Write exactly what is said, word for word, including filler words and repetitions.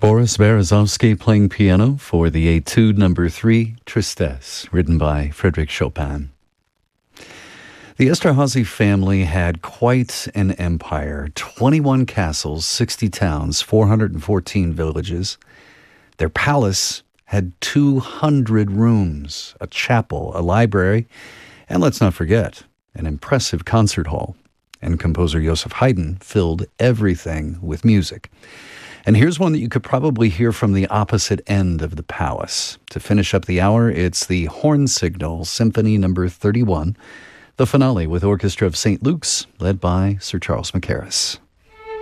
Boris Berezovsky playing piano for the Etude Number Three, Tristesse, written by Frédéric Chopin. The Esterházy family had quite an empire: twenty-one castles, sixty towns, four hundred fourteen villages. Their palace had two hundred rooms, a chapel, a library, and let's not forget, an impressive concert hall. And composer Joseph Haydn filled everything with music. And here's one that you could probably hear from the opposite end of the palace. To finish up the hour, it's the Horn Signal Symphony Number thirty-one, the finale with Orchestra of Saint Luke's, led by Sir Charles Mackerras.